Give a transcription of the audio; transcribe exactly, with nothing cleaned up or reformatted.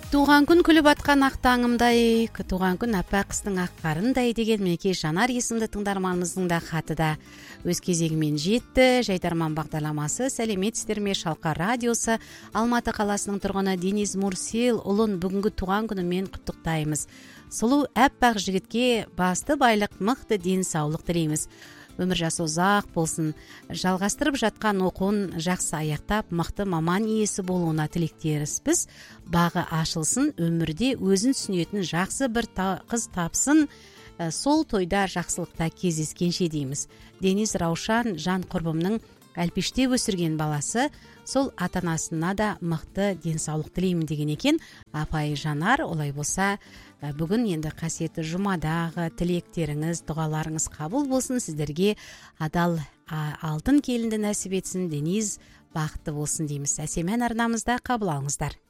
Туған күн күліп атқан ақ таңымдай, туған күн аппақ қыстың ақ қарындай деген мінекей Жанар есімді тыңдарманымыздың да хаты да өз кезегімен жетті. Жайдарман бағдарламасы сәлеметсіздер ме? Шалқар радиосы Алматы қаласының тұрғыны Денис Мурсел ұлын бүгінгі туған күнімен құттықтаймыз. Сұлу аппақ жігітке басты байлық, мықты денсаулық тілейміз. Өмір жасы ұзақ болсын, жалғастырып жатқан оқуын жақсы аяқтап, мықты маман иесі болуына тілектеспіз. Бағы ашылсын, өмірде өзін түсінетін жақсы бір та, қыз тапсын, сол тойда жақсылықта кездескенше дейміз. Денис Раушан жан құрбымның әлпештеп өсірген баласы, сол ата-анасына да мықты денсаулық тілеймін деген екен. Апай Жанар, олай болса, бүгін енді қасиетті жұмадағы тілектеріңіз, дұғаларыңыз қабыл болсын, сіздерге адал алтын келінді нәсіп етсін, Денис бақытты болсын дейміз. Әсем ән арнамызда қабыл алыңыздар.